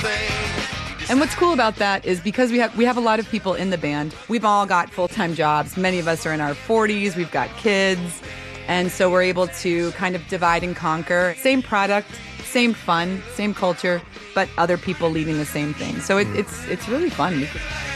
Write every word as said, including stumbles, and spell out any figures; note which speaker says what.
Speaker 1: And what's cool about that is because we have we have a lot of people in the band. We've all got full-time jobs. Many of us are in our forties. We've got kids. And so we're able to kind of divide and conquer. Same product, same fun, same culture, but other people leading the same thing. So it, it's it's really fun.